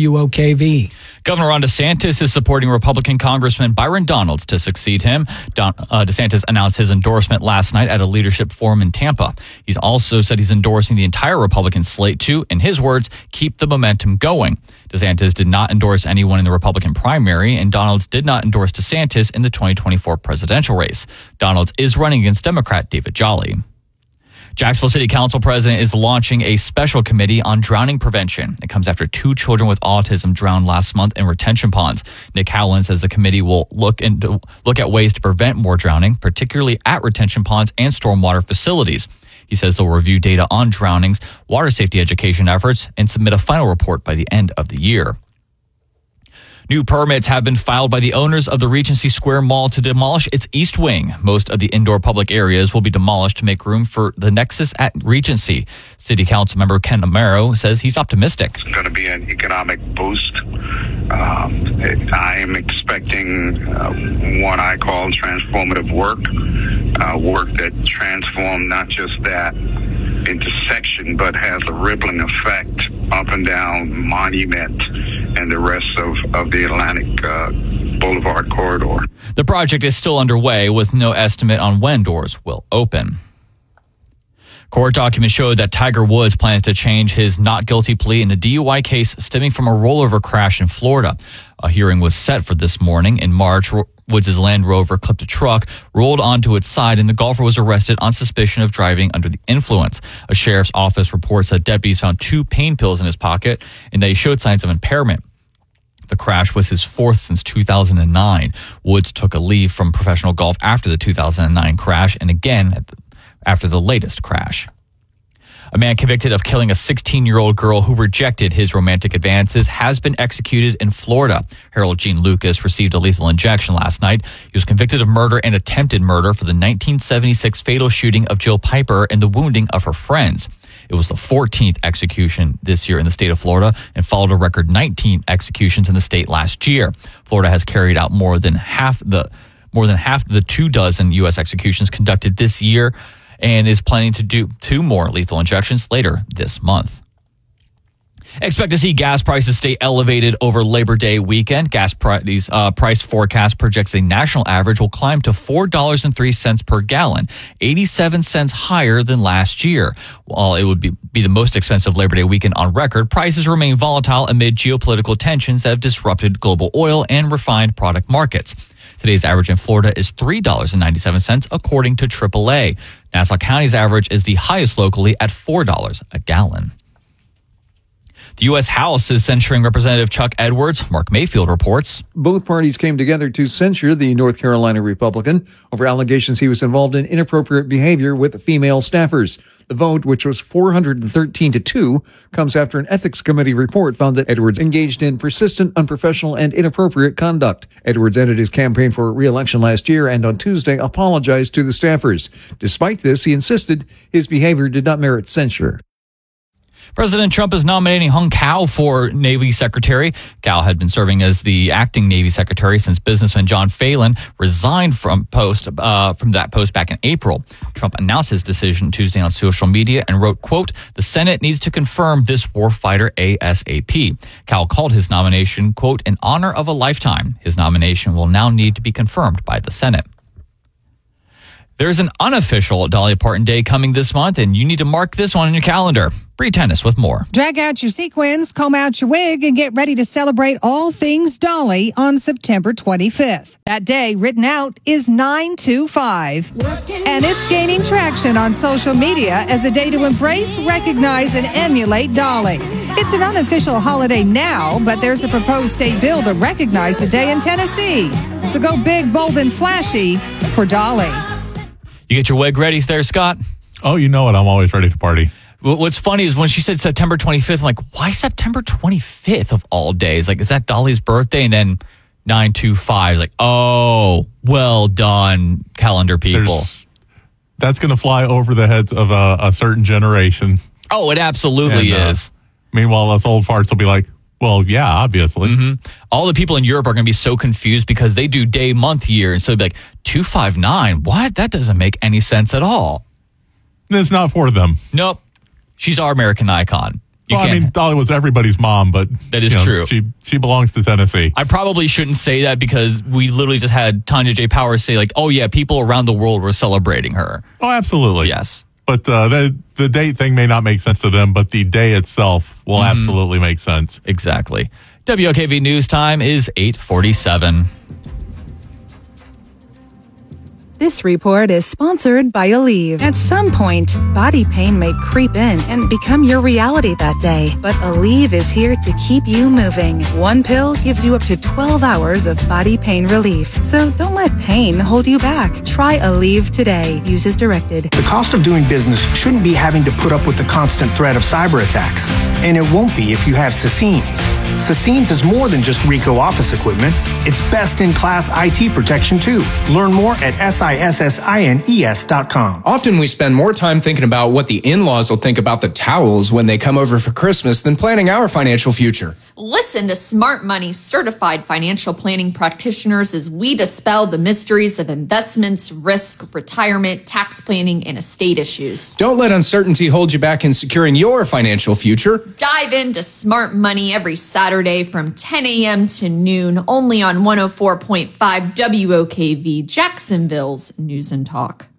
WOKV. Governor Ron DeSantis is supporting Republican Congressman Byron Donalds to succeed him. DeSantis announced his endorsement last night at a leadership forum in Tampa. He's also said he's endorsing the entire Republican slate to, in his words, keep the momentum going. DeSantis did not endorse anyone in the Republican primary, and Donalds did not endorse DeSantis in the 2024 presidential race. Donalds is running against Democrat David Jolly. Jacksonville City Council president is launching a special committee on drowning prevention. It comes after 2 children with autism drowned last month in retention ponds. Nick Howland says the committee will look at ways to prevent more drowning, particularly at retention ponds and stormwater facilities. He says they'll review data on drownings, water safety education efforts, and submit a final report by the end of the year. New permits have been filed by the owners of the Regency Square Mall to demolish its east wing. Most of the indoor public areas will be demolished to make room for the Nexus at Regency. City Council member Ken Amaro says he's optimistic. It's going to be an economic boost. I am expecting what I call transformative work, work that transforms not just that intersection, but has a rippling effect up and down Monument and the rest of the Atlantic Boulevard corridor. The project is still underway with no estimate on when doors will open. Court documents showed that Tiger Woods plans to change his not guilty plea in a DUI case stemming from a rollover crash in Florida. A hearing was set for this morning. In March, Woods' Land Rover clipped a truck, rolled onto its side, and the golfer was arrested on suspicion of driving under the influence. A sheriff's office reports that deputies found 2 pain pills in his pocket and that he showed signs of impairment. The crash was his 4th since 2009. Woods took a leave from professional golf after the 2009 crash and again after the latest crash. A man convicted of killing a 16-year-old girl who rejected his romantic advances has been executed in Florida. Harold Gene Lucas received a lethal injection last night. He was convicted of murder and attempted murder for the 1976 fatal shooting of Jill Piper and the wounding of her friends. It was the 14th execution this year in the state of Florida and followed a record 19 executions in the state last year. Florida has carried out more than half the 24 U.S. executions conducted this year, and is planning to do 2 more lethal injections later this month. Expect to see gas prices stay elevated over Labor Day weekend. Gas price forecast projects the national average will climb to $4.03 per gallon, 87 cents higher than last year. While it would be the most expensive Labor Day weekend on record, prices remain volatile amid geopolitical tensions that have disrupted global oil and refined product markets. Today's average in Florida is $3.97, according to AAA. Nassau County's average is the highest locally at $4 a gallon. The U.S. House is censuring Representative Chuck Edwards. Mark Mayfield reports. Both parties came together to censure the North Carolina Republican over allegations he was involved in inappropriate behavior with female staffers. The vote, which was 413-2, comes after an ethics committee report found that Edwards engaged in persistent, unprofessional, and inappropriate conduct. Edwards ended his campaign for re-election last year and on Tuesday apologized to the staffers. Despite this, he insisted his behavior did not merit censure. President Trump is nominating Hung Cao for Navy Secretary. Cao had been serving as the acting Navy Secretary since businessman John Phelan resigned from that post back in April. Trump announced his decision Tuesday on social media and wrote, quote, "The Senate needs to confirm this warfighter ASAP." Cao called his nomination, quote, "an honor of a lifetime." His nomination will now need to be confirmed by the Senate. There's an unofficial Dolly Parton Day coming this month, and you need to mark this one on your calendar. Bree Tennis with more. Drag out your sequins, comb out your wig, and get ready to celebrate all things Dolly on September 25th. That day, written out, is 925. And it's gaining traction on social media as a day to embrace, recognize, and emulate Dolly. It's an unofficial holiday now, but there's a proposed state bill to recognize the day in Tennessee. So go big, bold, and flashy for Dolly. You get your wig ready there, Scott? Oh, you know it. I'm always ready to party. What's funny is when she said September 25th, I'm like, why September 25th of all days? Like, is that Dolly's birthday? And then 925, like, oh, well done, calendar people. That's going to fly over the heads of a certain generation. Oh, it absolutely is. Meanwhile, us old farts will be like, well, yeah, obviously. Mm-hmm. All the people in Europe are going to be so confused because they do day, month, year. And so they'll be like, 259, what? That doesn't make any sense at all. It's not for them. Nope. She's our American icon. Dolly was everybody's mom, but that is true. She belongs to Tennessee. I probably shouldn't say that because we literally just had Tanya J. Powers say, like, oh, yeah, people around the world were celebrating her. Oh, absolutely. Yes. But the date thing may not make sense to them, but the day itself will absolutely make sense. Exactly. WOKV News time is 8:47. This report is sponsored by Aleve. At some point, body pain may creep in and become your reality that day. But Aleve is here to keep you moving. One pill gives you up to 12 hours of body pain relief. So don't let pain hold you back. Try Aleve today. Use as directed. The cost of doing business shouldn't be having to put up with the constant threat of cyber attacks. And it won't be if you have Sassines. Sassines is more than just Ricoh office equipment. It's best-in-class IT protection, too. Learn more at SISSINES.com. Often we spend more time thinking about what the in-laws will think about the towels when they come over for Christmas than planning our financial future. Listen to Smart Money's certified financial planning practitioners as we dispel the mysteries of investments, risk, retirement, tax planning, and estate issues. Don't let uncertainty hold you back in securing your financial future. Dive into Smart Money every Saturday from 10 a.m. to noon, only on 104.5 WOKV, Jacksonville's News and Talk.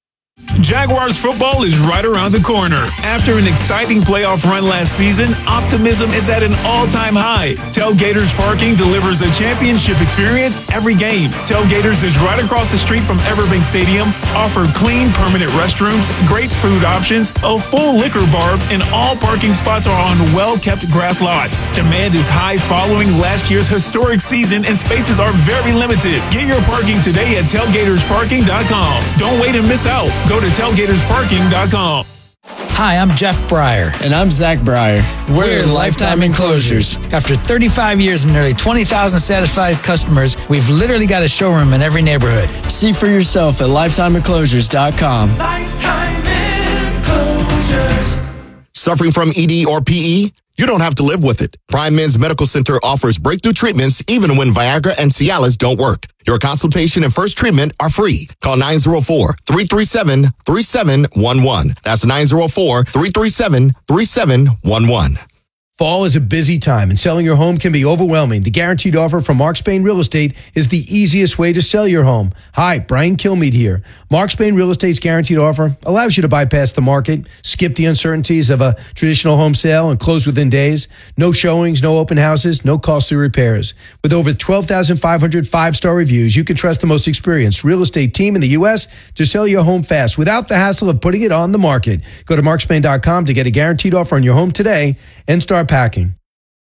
Jaguars football is right around the corner. After an exciting playoff run last season, optimism is at an all-time high. Tailgaters Parking delivers a championship experience every game. Tailgaters is right across the street from Everbank Stadium, offer clean, permanent restrooms, great food options, a full liquor bar, and all parking spots are on well-kept grass lots. Demand is high following last year's historic season, and spaces are very limited. Get your parking today at tailgatorsparking.com. Don't wait and miss out. Go to tailgatorsparking.com. Hi, I'm Jeff Breyer. And I'm Zach Breyer. We're Lifetime Enclosures. After 35 years and nearly 20,000 satisfied customers, we've literally got a showroom in every neighborhood. See for yourself at lifetimeenclosures.com. Lifetime Enclosures. Suffering from ED or PE? You don't have to live with it. Prime Men's Medical Center offers breakthrough treatments even when Viagra and Cialis don't work. Your consultation and first treatment are free. Call 904-337-3711. That's 904-337-3711. Fall is a busy time and selling your home can be overwhelming. The guaranteed offer from Mark Spain Real Estate is the easiest way to sell your home. Hi, Brian Kilmeade here. Mark Spain Real Estate's guaranteed offer allows you to bypass the market, skip the uncertainties of a traditional home sale and close within days. No showings, no open houses, no costly repairs. With over 12,500 five-star reviews, you can trust the most experienced real estate team in the U.S. to sell your home fast without the hassle of putting it on the market. Go to markspain.com to get a guaranteed offer on your home today and start packing.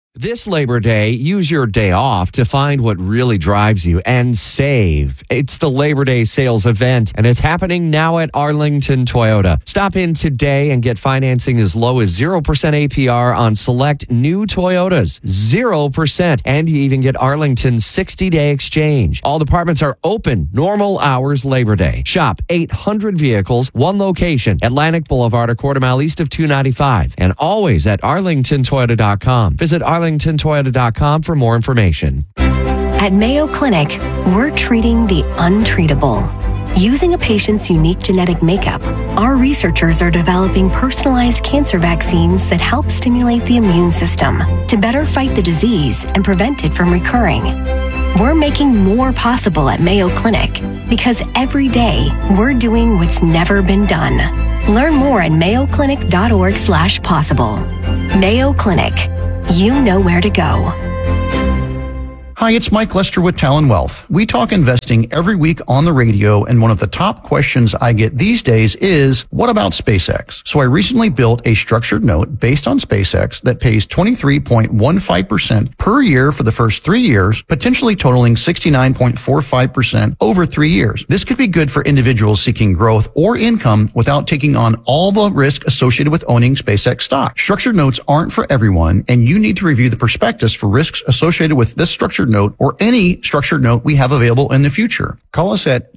This Labor Day, use your day off to find what really drives you and save. It's the Labor Day sales event, and it's happening now at Arlington Toyota. Stop in today and get financing as low as 0% APR on select new Toyotas. 0%. And you even get Arlington's 60-day exchange. All departments are open, normal hours Labor Day. Shop 800 vehicles, one location, Atlantic Boulevard, a quarter mile east of 295. And always at arlingtontoyota.com. Visit arlingtontoyota.com for more information. At Mayo Clinic, we're treating the untreatable. Using a patient's unique genetic makeup, our researchers are developing personalized cancer vaccines that help stimulate the immune system to better fight the disease and prevent it from recurring. We're making more possible at Mayo Clinic because every day we're doing what's never been done. Learn more at mayoclinic.org/possible. Mayo Clinic. You know where to go. Hi, it's Mike Lester with Talon Wealth. We talk investing every week on the radio, and one of the top questions I get these days is, what about SpaceX? So I recently built a structured note based on SpaceX that pays 23.15% per year for the first 3 years, potentially totaling 69.45% over 3 years. This could be good for individuals seeking growth or income without taking on all the risk associated with owning SpaceX stock. Structured notes aren't for everyone, and you need to review the prospectus for risks associated with this structured note or any structured note we have available in the future. Call us at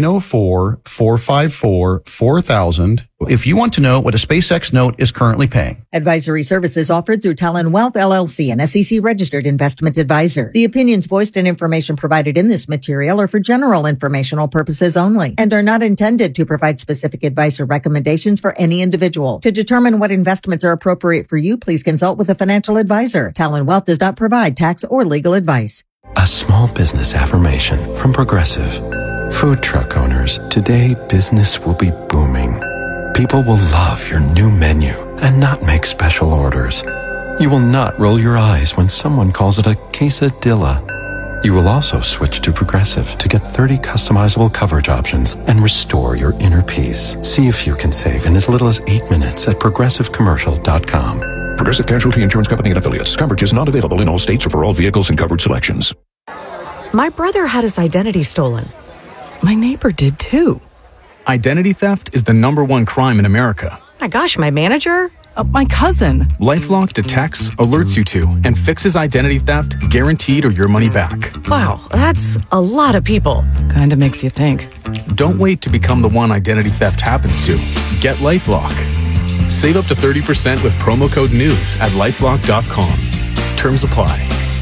904-454-4000 if you want to know what a SpaceX note is currently paying. Advisory services offered through Talon Wealth LLC, an SEC-registered investment advisor. The opinions voiced and information provided in this material are for general informational purposes only and are not intended to provide specific advice or recommendations for any individual. To determine what investments are appropriate for you, please consult with a financial advisor. Talon Wealth does not provide tax or legal advice. A small business affirmation from Progressive. Food truck owners, today business will be booming. People will love your new menu and not make special orders. You will not roll your eyes when someone calls it a quesadilla. You will also switch to Progressive to get 30 customizable coverage options and restore your inner peace. See if you can save in as little as 8 minutes at progressivecommercial.com. Progressive Casualty Insurance Company and affiliates. Coverage is not available in all states or for all vehicles and coverage selections. My brother had his identity stolen. My neighbor did too. Identity theft is the #1 crime in America. My gosh, my manager? My cousin. LifeLock detects, alerts you to, and fixes identity theft guaranteed or your money back. Wow, that's a lot of people. Kinda makes you think. Don't wait to become the one identity theft happens to. Get LifeLock. Save up to 30% with promo code NEWS at LifeLock.com. Terms apply.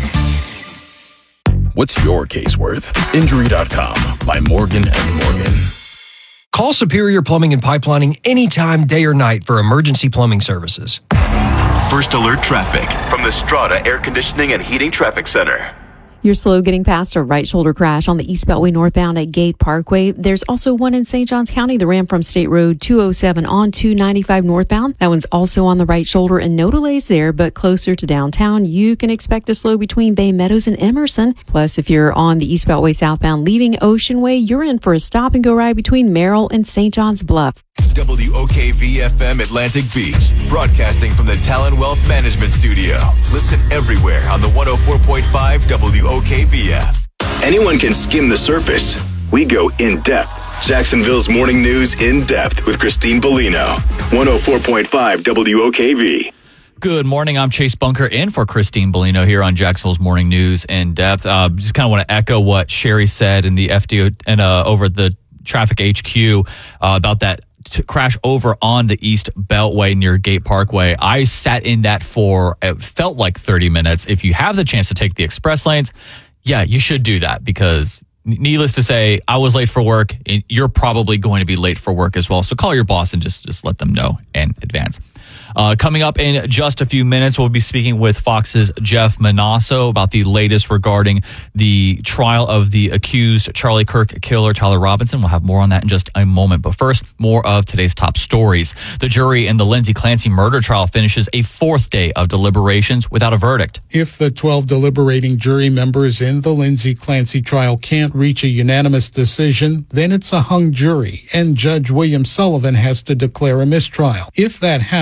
What's your case worth? Injury.com by Morgan & Morgan. Call Superior Plumbing and Pipelining anytime, day or night for emergency plumbing services. First alert traffic from the Strata Air Conditioning and Heating Traffic Center. You're slow getting past a right shoulder crash on the East Beltway northbound at Gate Parkway. There's also one in St. Johns County, the ram from State Road 207 on 295 northbound. That one's also on the right shoulder and no delays there, but closer to downtown, you can expect a slow between Bay Meadows and Emerson. Plus, if you're on the East Beltway southbound leaving Ocean Way, you're in for a stop and go ride between Merrill and St. John's Bluff. WOKV-FM Atlantic Beach, broadcasting from the Talon Wealth Management Studio. Listen everywhere on the 104.5 WOKV-F. Anyone can skim the surface. We go in depth. Jacksonville's Morning News in depth with Christine Bellino. 104.5 WOKV. Good morning. I'm Chase Bunker in for Christine Bellino here on Jacksonville's Morning News in depth. Just kind of want to echo what Sherry said in the FDO and over the Traffic HQ about that crash over on the East Beltway near Gate Parkway. I sat in that for, it felt like 30 minutes. If you have the chance to take the express lanes, yeah, you should do that because needless to say, I was late for work and you're probably going to be late for work as well. So call your boss and just let them know in advance. Coming up in just a few minutes, we'll be speaking with Fox's Jeff Manasso about the latest regarding the trial of the accused Charlie Kirk killer, Tyler Robinson. We'll have more on that in just a moment. But first, more of today's top stories. The jury in the Lindsay Clancy murder trial finishes a fourth day of deliberations without a verdict. If the 12 deliberating jury members in the Lindsay Clancy trial can't reach a unanimous decision, then it's a hung jury, and Judge William Sullivan has to declare a mistrial. If that happens,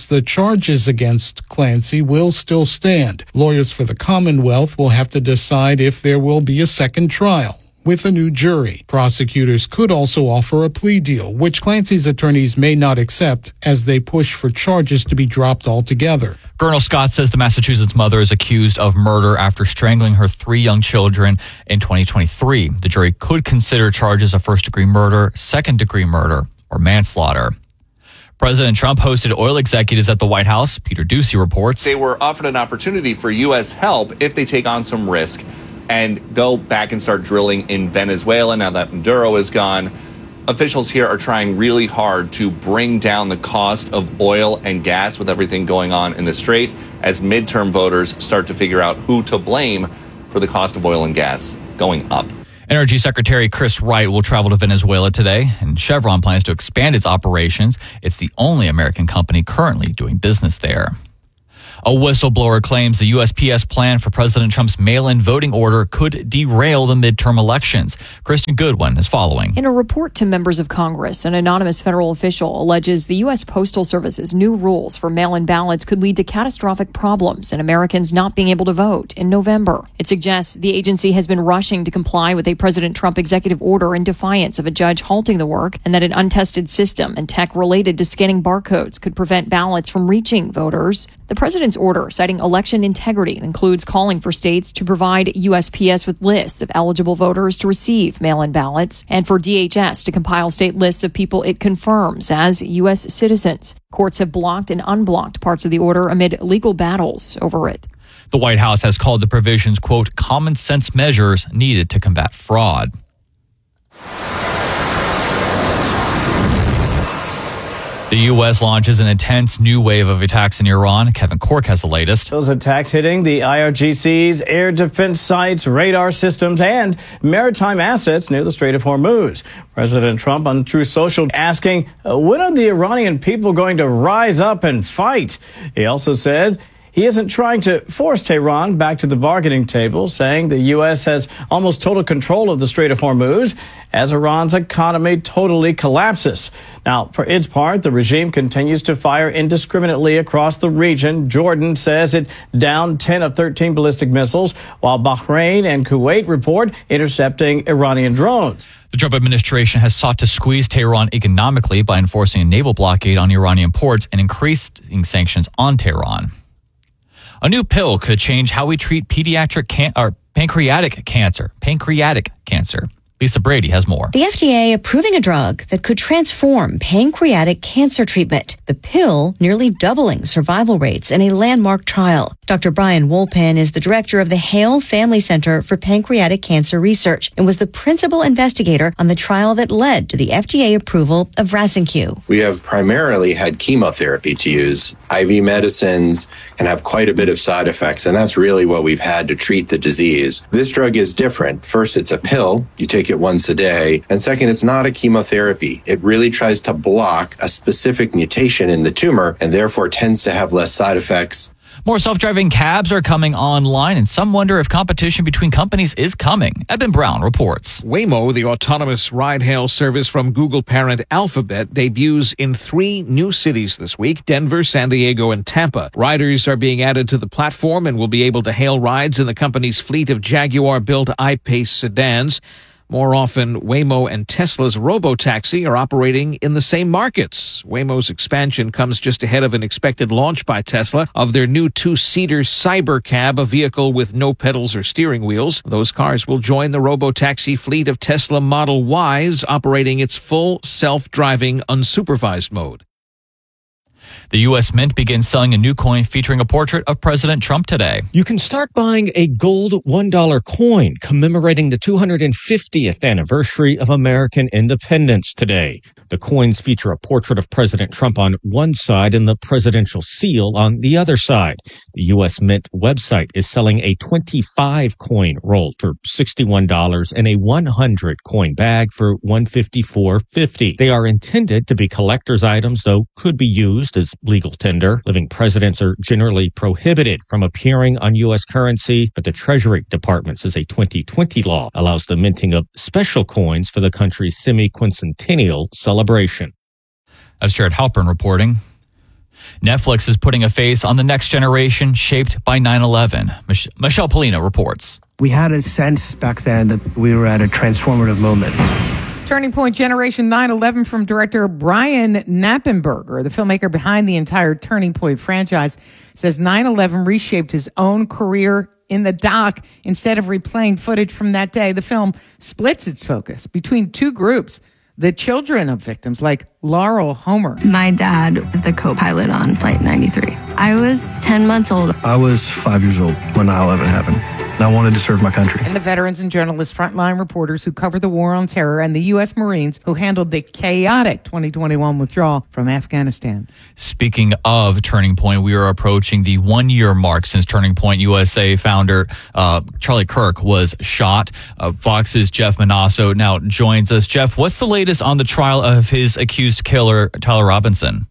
says the charges against Clancy will still stand. Lawyers for the Commonwealth will have to decide if there will be a second trial with a new jury. Prosecutors could also offer a plea deal, which Clancy's attorneys may not accept as they push for charges to be dropped altogether. Colonel Scott says the Massachusetts mother is accused of murder after strangling her 3 young children in 2023. The jury could consider charges of first-degree murder, second-degree murder, or manslaughter. President Trump hosted oil executives at the White House. Peter Ducey reports. They were offered an opportunity for U.S. help if they take on some risk and go back and start drilling in Venezuela now that Maduro is gone. Officials here are trying really hard to bring down the cost of oil and gas with everything going on in the Strait as midterm voters start to figure out who to blame for the cost of oil and gas going up. Energy Secretary Chris Wright will travel to Venezuela today, and Chevron plans to expand its operations. It's the only American company currently doing business there. A whistleblower claims the USPS plan for President Trump's mail-in voting order could derail the midterm elections. Kristen Goodwin is following. In a report to members of Congress, an anonymous federal official alleges the U.S. Postal Service's new rules for mail-in ballots could lead to catastrophic problems and Americans not being able to vote in November. It suggests the agency has been rushing to comply with a President Trump executive order in defiance of a judge halting the work, and that an untested system and tech related to scanning barcodes could prevent ballots from reaching voters. The president's order, citing election integrity, includes calling for states to provide USPS with lists of eligible voters to receive mail-in ballots, and for DHS to compile state lists of people it confirms as U.S. citizens. Courts have blocked and unblocked parts of the order amid legal battles over it. The White House has called the provisions, quote, common sense measures needed to combat fraud. The U.S. launches an intense new wave of attacks in Iran. Kevin Cork has the latest. Those attacks hitting the IRGC's air defense sites, radar systems, and maritime assets near the Strait of Hormuz. President Trump on Truth Social asking, when are the Iranian people going to rise up and fight? He also said he isn't trying to force Tehran back to the bargaining table, saying the U.S. has almost total control of the Strait of Hormuz as Iran's economy totally collapses. Now, for its part, the regime continues to fire indiscriminately across the region. Jordan says it downed 10 of 13 ballistic missiles, while Bahrain and Kuwait report intercepting Iranian drones. The Trump administration has sought to squeeze Tehran economically by enforcing a naval blockade on Iranian ports and increasing sanctions on Tehran. A new pill could change how we treat pancreatic cancer. Lisa Brady has more. The FDA approving a drug that could transform pancreatic cancer treatment. The pill nearly doubling survival rates in a landmark trial. Dr. Brian Wolpin is the director of the Hale Family Center for Pancreatic Cancer Research and was the principal investigator on the trial that led to the FDA approval of Rasenq. We have primarily had chemotherapy to use. IV medicines can have quite a bit of side effects, and that's really what we've had to treat the disease. This drug is different. First, it's a pill. You take it once a day. And second, it's not a chemotherapy. It really tries to block a specific mutation in the tumor and therefore tends to have less side effects. More self-driving cabs are coming online, and some wonder if competition between companies is coming. Eben Brown reports. Waymo, the autonomous ride-hail service from Google parent Alphabet, debuts in 3 new cities this week: Denver, San Diego, and Tampa. Riders are being added to the platform and will be able to hail rides in the company's fleet of Jaguar-built I-Pace sedans. More often, Waymo and Tesla's Robotaxi are operating in the same markets. Waymo's expansion comes just ahead of an expected launch by Tesla of their new 2-seater Cybercab, a vehicle with no pedals or steering wheels. Those cars will join the Robotaxi fleet of Tesla Model Ys, operating its full self-driving unsupervised mode. The U.S. Mint begins selling a new coin featuring a portrait of President Trump today. You can start buying a gold $1 coin commemorating the 250th anniversary of American independence today. The coins feature a portrait of President Trump on one side and the presidential seal on the other side. The U.S. Mint website is selling a 25-coin roll for $61 and a 100-coin bag for $154.50. They are intended to be collector's items, though could be used as legal tender. Living presidents are generally prohibited from appearing on U.S. currency, but the Treasury Department says a 2020 law allows the minting of special coins for the country's semi-quincentennial celebration. As Jared Halpern reporting. Netflix is putting a face on the next generation shaped by 9/11. Michelle Polino reports. We had a sense back then that we were at a transformative moment. Turning Point Generation 9/11 from director Brian Knappenberger, the filmmaker behind the entire Turning Point franchise, says 9/11 reshaped his own career in the doc. Instead of replaying footage from that day, the film splits its focus between two groups. The children of victims, like Laurel Homer. My dad was the co-pilot on Flight 93. I was 10 months old. I was 5 years old when 9/11 happened. And I wanted to serve my country. And the veterans and journalists, frontline reporters who cover the war on terror, and the U.S. Marines who handled the chaotic 2021 withdrawal from Afghanistan. Speaking of Turning Point, we are approaching the 1-year mark since Turning Point USA founder Charlie Kirk was shot. Fox's Jeff Manasso now joins us. Jeff, what's the latest on the trial of his accused killer, Tyler Robinson?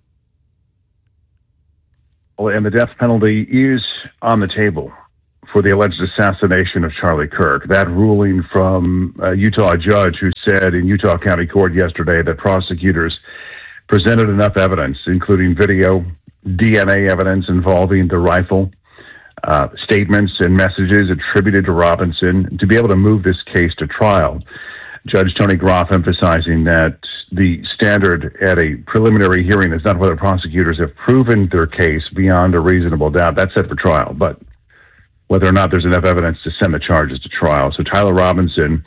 Well, and the death penalty is on the table for the alleged assassination of Charlie Kirk. That ruling from a Utah judge who said in Utah County Court yesterday that prosecutors presented enough evidence, including video, DNA evidence involving the rifle, statements and messages attributed to Robinson, to be able to move this case to trial. Judge Tony Groff emphasizing that the standard at a preliminary hearing is not whether prosecutors have proven their case beyond a reasonable doubt. That's set for trial, but whether or not there's enough evidence to send the charges to trial. So Tyler Robinson,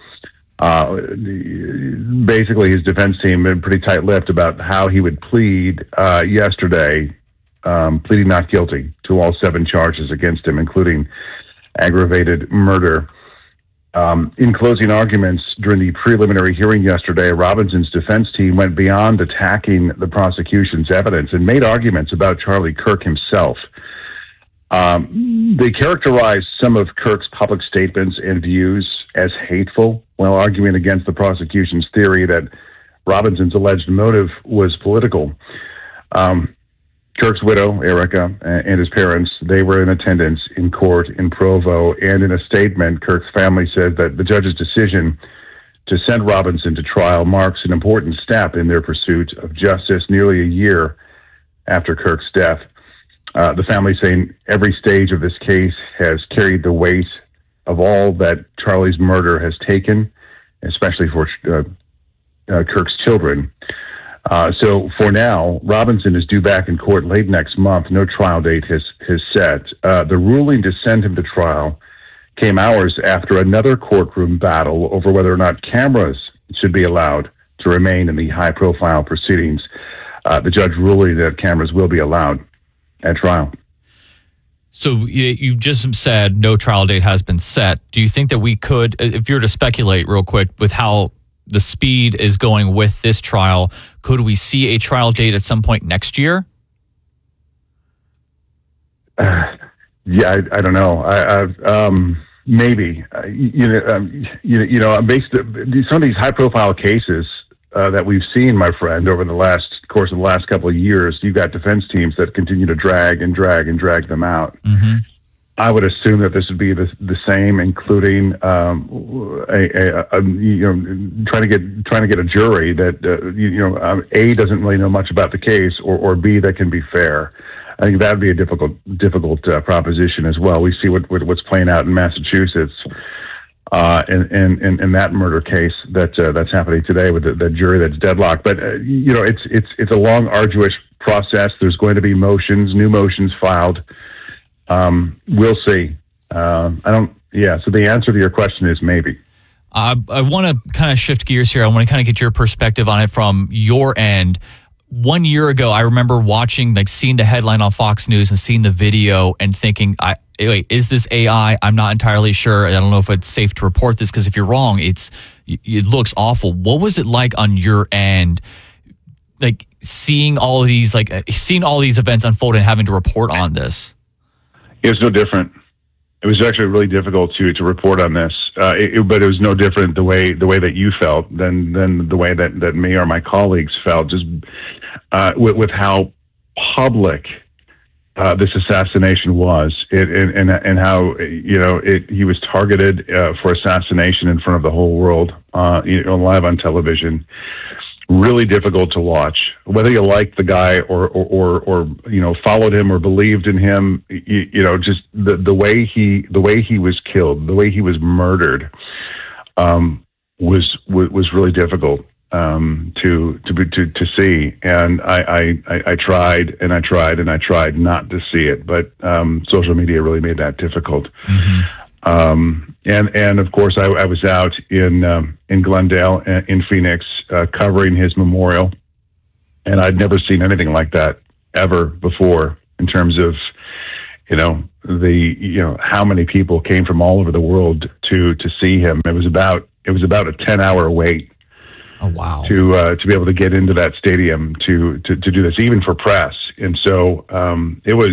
basically his defense team been pretty tight-lipped about how he would plead yesterday, pleading not guilty to all 7 charges against him, including aggravated murder. In closing arguments during the preliminary hearing yesterday, Robinson's defense team went beyond attacking the prosecution's evidence and made arguments about Charlie Kirk himself. They characterized some of Kirk's public statements and views as hateful, while arguing against the prosecution's theory that Robinson's alleged motive was political. Kirk's widow, Erica, and his parents, they were in attendance in court in Provo, and in a statement, Kirk's family said that the judge's decision to send Robinson to trial marks an important step in their pursuit of justice nearly a year after Kirk's death. The family saying every stage of this case has carried the weight of all that Charlie's murder has taken, especially for Kirk's children. So for now, Robinson is due back in court late next month. No trial date has set. The ruling to send him to trial came hours after another courtroom battle over whether or not cameras should be allowed to remain in the high-profile proceedings. The judge ruling that cameras will be allowed at trial. So you just said no trial date has been set. Do you think that we could, if you were to speculate real quick with how the speed is going with this trial, could we see a trial date at some point next year? I don't know. Maybe. Based some of these high-profile cases that we've seen, my friend, over the course of the last couple of years, you've got defense teams that continue to drag them out. Mm-hmm. I would assume that this would be the same, including trying to get a jury that A, doesn't really know much about the case, or B, that can be fair. I think that would be a difficult proposition as well. We see what's playing out in Massachusetts in that murder case that's happening today with the jury that's deadlocked. But it's a long, arduous process. There's going to be new motions filed. We'll see. So the answer to your question is maybe. I want to kind of shift gears here. I want to kind of get your perspective on it from your end. 1 year ago, I remember seeing the headline on Fox News and seeing the video and thinking, wait, is this AI? I'm not entirely sure. I don't know if it's safe to report this, because if you're wrong, it looks awful. What was it like on your end, seeing all these events unfold and having to report on this? It was no different. It was actually really difficult to report on this, but it was no different the way that you felt than the way that me or my colleagues felt, just with how public this assassination was, and how he was targeted for assassination in front of the whole world, live on television. really difficult to watch. Whether you liked the guy or followed him or believed in him, just the way he was killed, the way he was murdered, was really difficult to see. And I tried and I tried and I tried not to see it, but social media really made that difficult. And of course, I was out in Glendale, in Phoenix, covering his memorial, and I'd never seen anything like that ever before in terms of, how many people came from all over the world to see him. It was about a 10-hour wait. Oh, wow. To be able to get into that stadium to do this, even for press. And so it was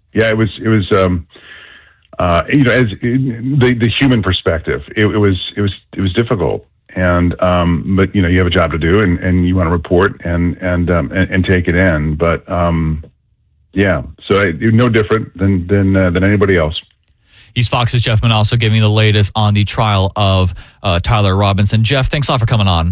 as the human perspective, it was difficult, and but you have a job to do, and you want to report and take it in, but so no different than anybody else. He's Fox's Jeff Manasso giving the latest on the trial of Tyler Robinson. Jeff, thanks a lot for coming on.